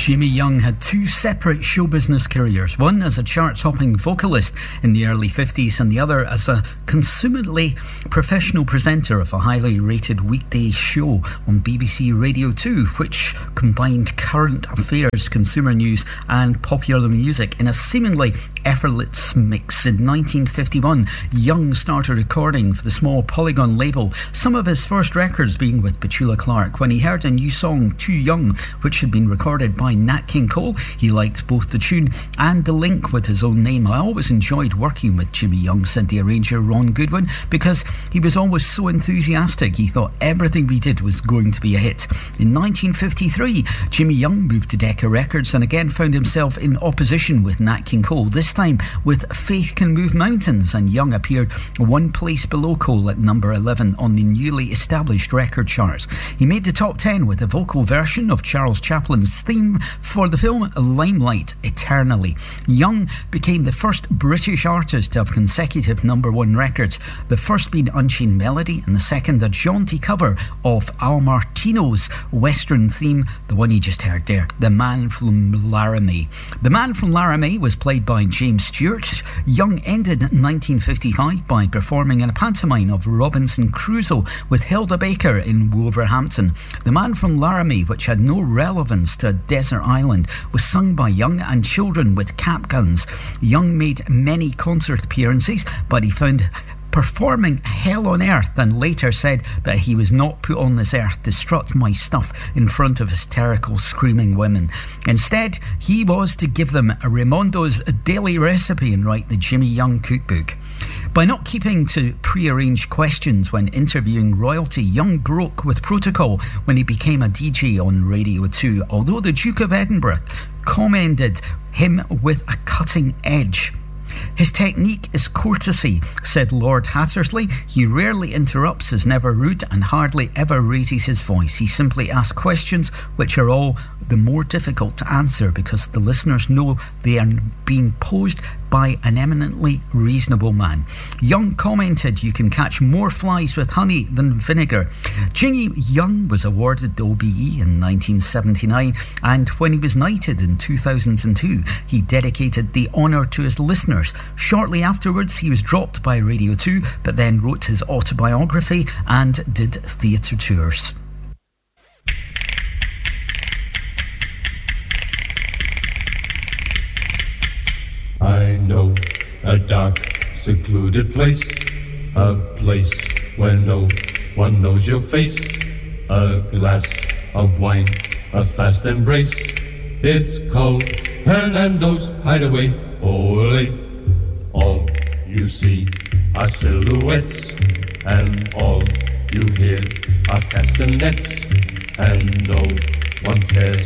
Jimmy Young had two separate show business careers, one as a chart-topping vocalist in the early 50s and the other as a consummately professional presenter of a highly rated weekday show on BBC Radio 2, which combined current affairs, consumer news and popular music in a seemingly effortless mix. In 1951, Young started recording for the small Polygon label, some of his first records being with Petula Clark. When he heard a new song, Too Young, which had been recorded by Nat King Cole, he liked both the tune and the link with his own name. I always enjoyed working with Jimmy Young, said the arranger Ron Goodwin, because he was always so enthusiastic. He thought everything we did was going to be a hit. In 1953, Jimmy Young moved to Decca Records and again found himself in opposition with Nat King Cole, this time with Faith Can Move Mountains, and Young appeared one place below Cole at number 11 on the newly established record charts. He made the top 10 with a vocal version of Charles Chaplin's theme for the film Limelight, Eternally. Young became the first British artist to have consecutive number one records, the first being Unchained Melody and the second a jaunty cover of Al Martino's Western theme, the one you just heard there, The Man from Laramie. The Man from Laramie was played by James Stewart. Young ended 1955 by performing in a pantomime of Robinson Crusoe with Hilda Baker in Wolverhampton. The Man from Laramie, which had no relevance to a desert island, was sung by Young and children with cap guns. Young made many concert appearances, but he found performing hell on earth and later said that he was not put on this earth to strut my stuff in front of hysterical screaming women. Instead, he was to give them a Raimondo's daily recipe and write the Jimmy Young cookbook. By not keeping to pre-arranged questions when interviewing royalty, Young broke with protocol when he became a DJ on Radio 2, although the Duke of Edinburgh commended him with a cutting edge. His technique is courtesy, said Lord Hattersley. He rarely interrupts, is never rude, and hardly ever raises his voice. He simply asks questions which are all the more difficult to answer because the listeners know they are being posed by an eminently reasonable man. Young commented, "You can catch more flies with honey than vinegar." Jimmy Young was awarded the OBE in 1979, and when he was knighted in 2002, he dedicated the honour to his listeners. Shortly afterwards, he was dropped by Radio 2, but then wrote his autobiography and did theatre tours. I know a dark, secluded place, a place where no one knows your face, a glass of wine, a fast embrace. It's called Hernando's Hideaway. Ole, all you see are silhouettes, and all you hear are castanets, and no one cares